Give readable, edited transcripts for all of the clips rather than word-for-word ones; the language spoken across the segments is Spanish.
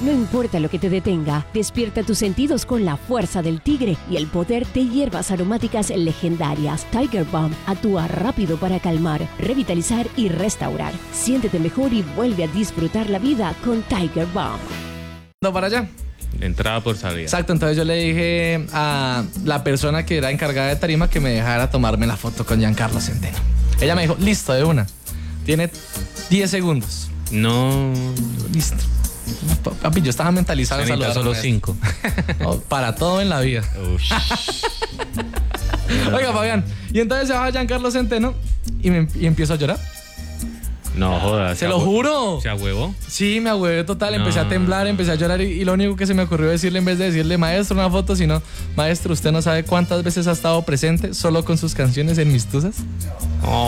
No importa lo que te detenga, despierta tus sentidos con la fuerza del tigre y el poder de hierbas aromáticas legendarias. Tiger Balm actúa rápido para calmar, revitalizar y restaurar. Siéntete mejor y vuelve a disfrutar la vida con Tiger Balm. Para allá. Entrada por salida. Exacto, entonces yo le dije a la persona que era encargada de tarima que me dejara tomarme la foto con Giancarlo Centeno. Ella me dijo, listo, de una. Tiene 10 segundos. No. Listo. Papi, yo estaba mentalizado en saludar. Solo 5. No, para todo en la vida. Oiga, Fabián. Y entonces se baja Giancarlo Centeno y empiezo a llorar. No jodas. Se lo juro. ¿Se ahuevó? Sí, me ahuevé total. Empecé a temblar, empecé a llorar y lo único que se me ocurrió decirle, en vez de decirle, maestro, una foto, sino, maestro, ¿usted no sabe cuántas veces ha estado presente solo con sus canciones en mis tusas? Oh,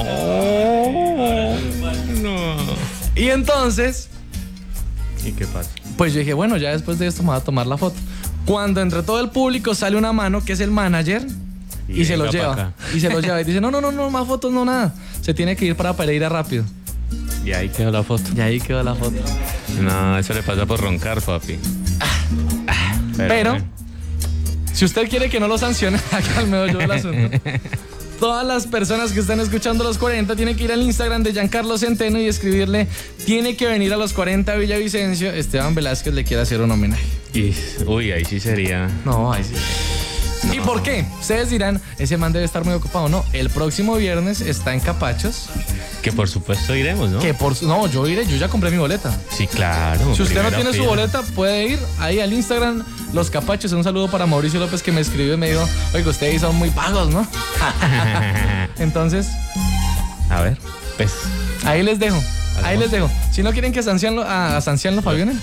no. Y entonces... ¿Y qué pasa? Pues yo dije, bueno, ya después de esto me voy a tomar la foto. Cuando entre todo el público sale una mano que es el manager y se lo lleva. Y se lo lleva y dice, no, más fotos, no, nada. Se tiene que ir para Pereira rápido. Y ahí quedó la foto. No, eso le pasa por roncar, papi. Pero si usted quiere que no lo sancione, acá al medio yo del asunto. Todas las personas que están escuchando Los 40 tienen que ir al Instagram de Giancarlo Centeno y escribirle, tiene que venir a Los 40 Villavicencio. Esteban Velázquez le quiere hacer un homenaje. Uy, ahí sí sería. No, ahí sí. No. ¿Y por qué? Ustedes dirán, ese man debe estar muy ocupado. No, el próximo viernes está en Capachos. Que por supuesto iremos, ¿no? No, yo iré, yo ya compré mi boleta. Sí, claro. Si usted no tiene fila. su boleta, puede ir ahí al Instagram Los Capachos. Un saludo para Mauricio López que me escribió y me dijo, oiga, ustedes son muy pagos, ¿no? Entonces, a ver, pues. Ahí les dejo. Si no quieren que sancionen a Fabián,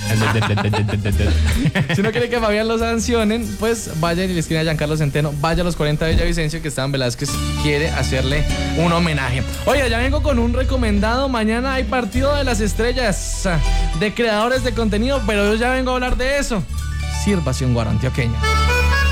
si no quieren que Fabián lo sancionen, pues vayan y le escriben a Giancarlo Centeno. Vaya a Los 40 de Villavicencio, que Esteban Velázquez quiere hacerle un homenaje. Oye, ya vengo con un recomendado. Mañana hay partido de las estrellas de creadores de contenido, pero yo ya vengo a hablar de eso. Sírvase un guaro antioqueño.